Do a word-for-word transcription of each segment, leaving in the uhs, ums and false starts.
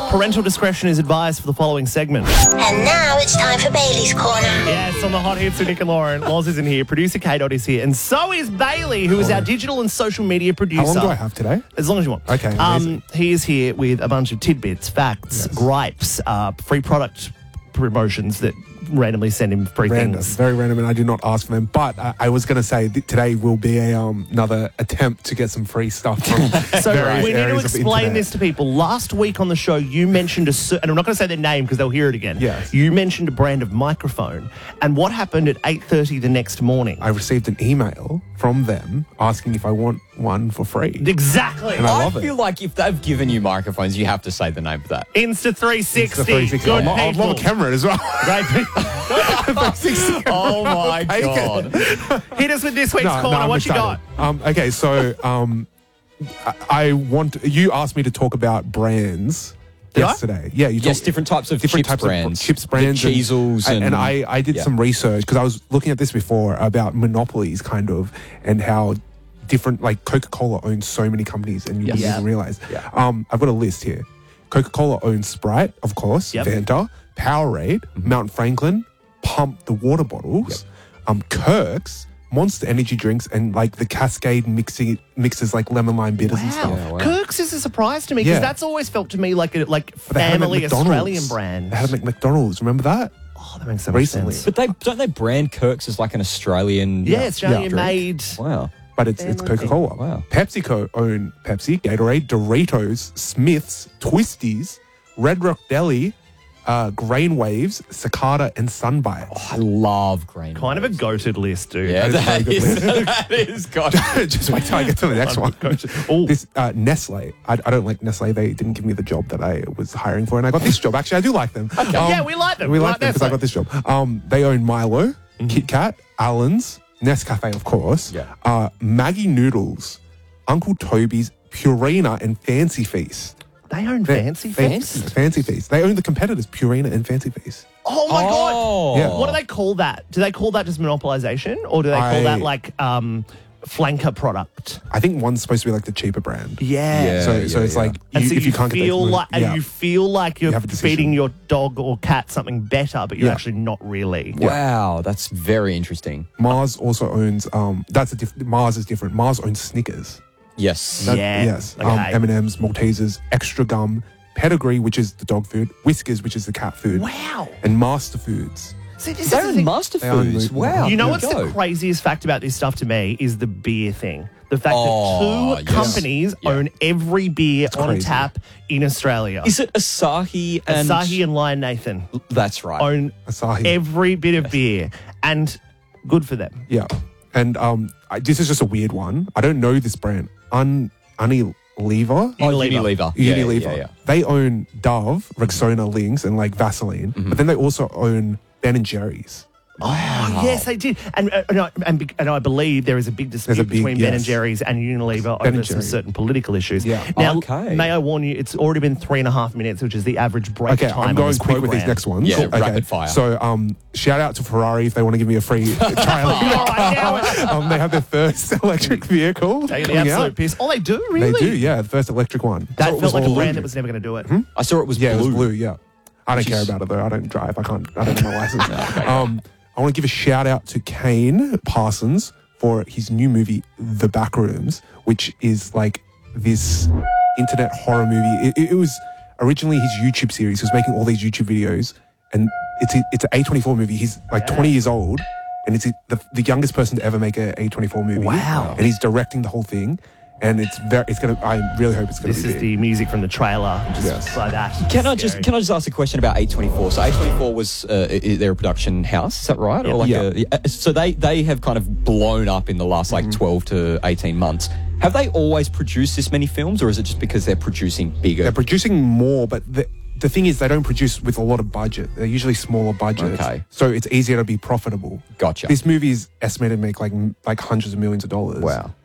Parental discretion is advised for the following segment. And now it's time for Bailey's Corner. Yes, on the hot hits with Nick and Lauren. Loz isn't here. Producer K Dot is here. And so is Bailey, who is our digital and social media producer. How long do I have today? As long as you want. Okay, Um, amazing. he is here with a bunch of tidbits, facts, Yes. gripes, uh, free product promotions that randomly send him free Random, things. very random, and I did not ask for them. But uh, I was going to say that today will be a um, another attempt to get some free stuff from So various we need to areas of the explain internet. this to people. Last week on the show, you mentioned a cer- and I'm not going to say their name because they'll hear it again. Yes. You mentioned a brand of microphone, and what happened at eight thirty the next morning? I received an email from them asking if I want one for free. Exactly. And I I love it. feel like if they've given you microphones, you have to say the name of that. Insta three sixty. It's the three sixty. Good I'm, I'm people. on camera as well. Great people. three sixty. Oh my Take it. God. Hit us with this week's No, corner. no, I'm what you got? excited. Um, okay, so um, I, I want you asked me to talk about brands Did I? yesterday. Yeah, you Yes, talk- different types of different chips types brands. of chips brands, The Cheezels and, and- and I, I did yeah. some research because I was looking at this before about monopolies, kind of, and how different, like Coca-Cola owns so many companies, and you Yes. wouldn't Yeah. even realize. Yeah. Um, I've got a list here. Coca-Cola owns Sprite, of course, Yep. Fanta, Powerade, Mount Franklin, Pump, the water bottles, um, Kirk's, Monster energy drinks, and like the Cascade mixing mixes like lemon lime bitters and stuff. Wow. wow. Kirk's is a surprise to me because Yeah. that's always felt to me like a like But they had 'em at family McDonald's. Australian brand. They had them at McDonald's. Remember that? Oh, that makes so much Recently. sense. But they don't they brand Kirk's as like an Australian Yeah, Australian drink? made. Wow. But it's it's Family. Coca-Cola. Wow. PepsiCo own Pepsi, Gatorade, Doritos, Smiths, Twisties, Red Rock Deli, uh, Grain Waves, Cicada, and Sunbite. I love grain. Kind of a goated list, dude. Yeah, That that is a is, very that is God. Just wait till I get to the next one. Oh, This uh, Nestle. I, I don't like Nestle. They didn't give me the job that I was hiring for, and I got this job. Actually, I do like them. Okay. Yeah, we like them. We We like like them because I Nestle. got this job. Um, they own Milo, Kit Kat, Allen's, Nescafe, of course. Yeah. Uh, Maggie Noodles, Uncle Toby's, Purina, and Fancy Feast. they own They- Fancy they- Feast. Fancy Feast. They own the competitors, Purina and Fancy Feast. Oh my god! Oh. Yeah. What do they call that? Do they call that just monopolization, or do they call I- that like um, flanker product? I think one's supposed to be like the cheaper brand. Yeah. Yeah. So, so it's yeah. like And you, so if you, you can't get feel the, like, and yeah. you feel like you're have a decision. feeding your dog or cat something better, but you're Yeah. actually not really. Wow, that's very interesting. Mars also owns. Um, that's a diff- Mars is different. Mars owns Snickers. Yes. That- Yeah. Yes. Um, Okay. M and M's, Maltesers, Extra Gum, Pedigree, which is the dog food, Whiskers, which is the cat food, Wow. and Master Foods. See, this is They're the in thing. Master They own Foods. Luke- Wow. You know there what's go. the craziest fact about this stuff to me is the beer thing. The fact Oh, that two yes. companies Yeah. own every beer on crazy. tap in Australia. Is it Asahi and Asahi and Lion Nathan That's right. own Asahi. every bit of beer, and good for them. Yeah. And um, I, this is just a weird one. I don't know this brand. Un Unilever. Oh, Unilever. Unilever. Yeah, Unilever. yeah, yeah. They own Dove, Rexona, Lynx, and like Vaseline. Mm-hmm. But then they also own Ben and Jerry's. Oh, yes, they did. And, uh, and, I, and, be- and I believe there is a big dispute There's a big- between Ben and yes. Jerry's and Unilever Ben over and some Jerry. certain political issues. Yeah. Now, Okay. may I warn you, it's already been three and a half minutes, which is the average break Okay, time I'm on going this quick with these program. next ones. Yeah, Okay. rapid fire. So, um, shout out to Ferrari if they want to give me a free trial. All right, now it- um, they have their first electric vehicle. Taking the coming absolute out. piss. Oh, they do, really? They do, yeah, the first electric one. That So it felt was like a blue. brand that was never going to do it. I saw it was Yeah, blue. it was blue. Yeah, I don't Which care is- about it though. I don't drive. I can't. I don't have my license. um, I want to give a shout out to Kane Parsons for his new movie, The Backrooms, which is like this internet horror movie. It, it, it was originally his YouTube series. He was making all these YouTube videos, and it's a, it's an A twenty-four movie. He's like twenty years old, and it's the, the youngest person to ever make a A twenty-four movie. Wow. And he's directing the whole thing, and it's very. It's gonna. I really hope it's gonna This be is big. the music from the trailer. Just Yes. like that. Can I Scary. just can I just ask a question about A twenty-four? So A twenty-four was uh, i- they're a production house, is that right? Yeah. Or like Yeah. a, uh, so they they have kind of blown up in the last like twelve to eighteen months. Have they always produced this many films, or is it just because they're producing bigger? They're producing more, but the the thing is, they don't produce with a lot of budget. They're usually smaller budgets, Okay. so it's easier to be profitable. Gotcha. This movie is estimated to make like m- like hundreds of millions of dollars. Wow. But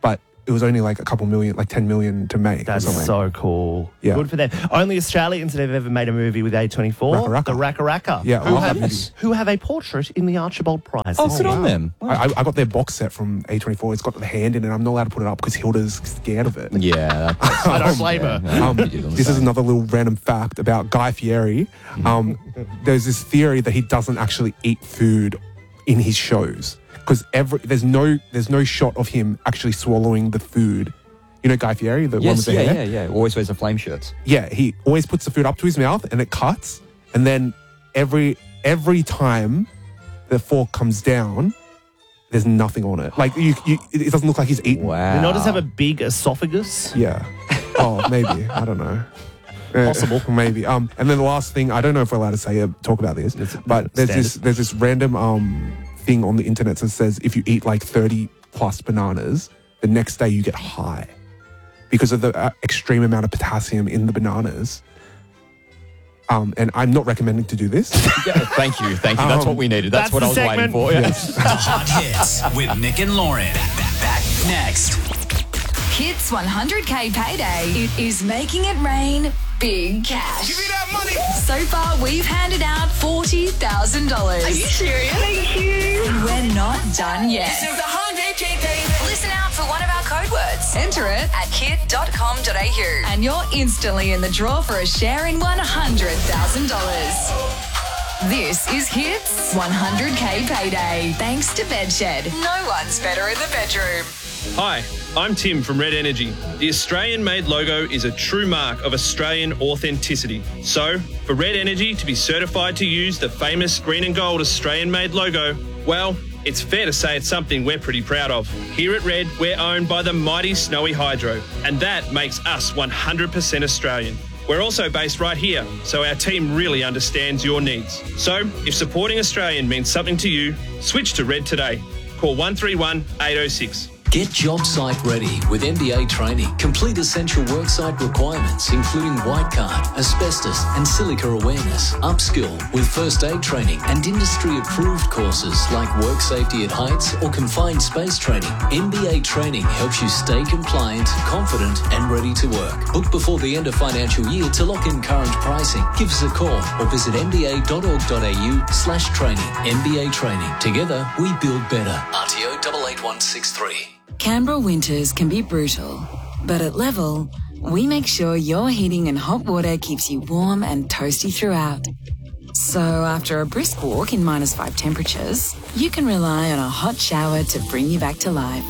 it was only like a couple million, like ten million to make. That's or something. so cool. Yeah. Good for them. Only Australians that have ever made a movie with A twenty-four. Raka Raka. The Raka Raka. Yeah, I who love have, that movie. who have a portrait in the Archibald Prize. Oh, this good year. on them. I, I got their box set from A twenty-four. It's got the hand in it. I'm not allowed to put it up because Hilda's scared of it. Yeah. That's, I don't blame her. yeah, Um, you did on the this is same. another little random fact about Guy Fieri. Um, there's this theory that he doesn't actually eat food in his shows because every there's no there's no shot of him actually swallowing the food. You know Guy Fieri, the one Yes, with the yeah, hair? yeah, yeah. Always wears the flame shirts. Yeah, he always puts the food up to his mouth and it cuts, and then every every time the fork comes down, there's nothing on it. Like you, you it doesn't look like he's eaten. Wow. Did not just have a big esophagus? Yeah. Oh, maybe. I don't know. Uh, Possible. maybe. Um, and then the last thing, I don't know if we're allowed to say uh, talk about this, It's- but it's there's this standard. there's this random um thing on the internet that says if you eat like thirty plus bananas, the next day you get high because of the uh, extreme amount of potassium in the bananas. Um, and I'm not recommending to do this. Yeah, thank you, thank you. That's Um, what we needed. That's, that's what the I was waiting segment. for. Yeah. Hot Hits with Nick and Lauren. Back, back, back next. Hits one hundred K payday. It is making it rain big cash. Give me that money. So far, we've handed out forty thousand dollars. Are you serious? Thank you. And we're not done yet. This is the one hundred K payday. Listen out for one of our code words. Enter it at hit dot com dot a u. And you're instantly in the draw for a share in one hundred thousand dollars. This is Hits one hundred K payday. Thanks to Bedshed. No one's better in the bedroom. Hi, I'm Tim from Red Energy. The Australian-made logo is a true mark of Australian authenticity. So, for Red Energy to be certified to use the famous green and gold Australian-made logo, well, it's fair to say it's something we're pretty proud of. Here at Red, we're owned by the mighty Snowy Hydro, and that makes us one hundred percent Australian. We're also based right here, so our team really understands your needs. So, if supporting Australian means something to you, switch to Red today. Call one three one, eight oh six. Get job site ready with M B A training. Complete essential worksite requirements, including white card, asbestos and silica awareness. Upskill with first aid training and industry-approved courses like work safety at heights or confined space training. M B A training helps you stay compliant, confident and ready to work. Book before the end of financial year to lock in current pricing. Give us a call or visit m b a dot org dot a u slash training. M B A training. Together, we build better. R T O eight eight one six three. Canberra winters can be brutal, but at Level, we make sure your heating and hot water keeps you warm and toasty throughout. So after a brisk walk in minus five temperatures, you can rely on a hot shower to bring you back to life.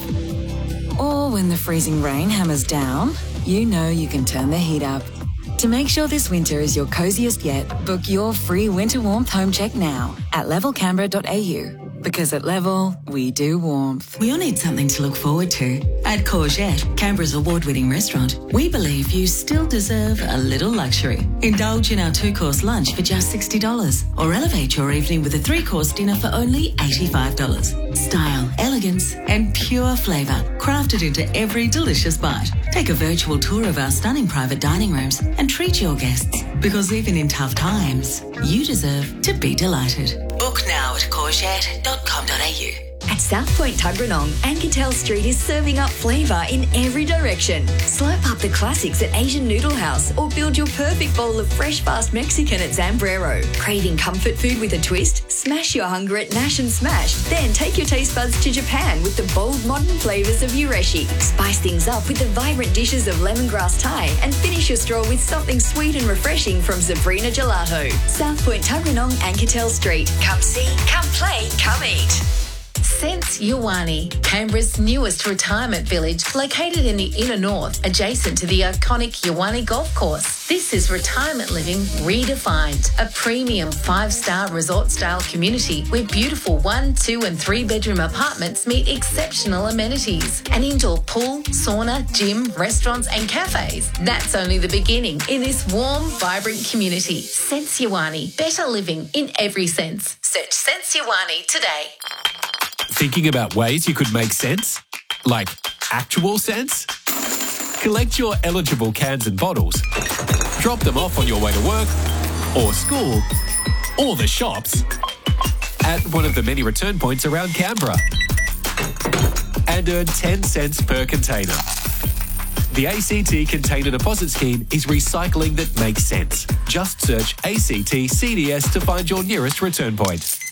Or when the freezing rain hammers down, you know you can turn the heat up. To make sure this winter is your coziest yet, book your free winter warmth home check now at level canberra dot a u. Because at Level, we do warmth. We all need something to look forward to. At Courgette, Canberra's award-winning restaurant, we believe you still deserve a little luxury. Indulge in our two-course lunch for just sixty dollars or elevate your evening with a three-course dinner for only eighty-five dollars. Style, elegance and pure flavour crafted into every delicious bite. Take a virtual tour of our stunning private dining rooms and treat your guests, because even in tough times, you deserve to be delighted. Book now at courgette dot com dot a u. At South Point Tuggeranong, Anketel Street is serving up flavour in every direction. Slurp up the classics at Asian Noodle House or build your perfect bowl of fresh, fast Mexican at Zambrero. Craving comfort food with a twist? Smash your hunger at Nash and Smash. Then take your taste buds to Japan with the bold, modern flavours of Ureshi. Spice things up with the vibrant dishes of lemongrass Thai and finish your stroll with something sweet and refreshing from Sabrina Gelato. South Point Tuggeranong, Anketel Street. Come see, come play, come eat. Sense Yawani, Canberra's newest retirement village, located in the inner north, adjacent to the iconic Yawani Golf Course. This is retirement living redefined, a premium five-star resort-style community where beautiful one, two and three-bedroom apartments meet exceptional amenities. An indoor pool, sauna, gym, restaurants and cafes. That's only the beginning in this warm, vibrant community. Sense Yawani, better living in every sense. Search Sense Yawani today. Thinking about ways you could make sense? Like actual sense? Collect your eligible cans and bottles, drop them off on your way to work or school or the shops at one of the many return points around Canberra. and earn ten cents per container. The A C T Container Deposit Scheme is recycling that makes sense. Just search A C T C D S to find your nearest return point.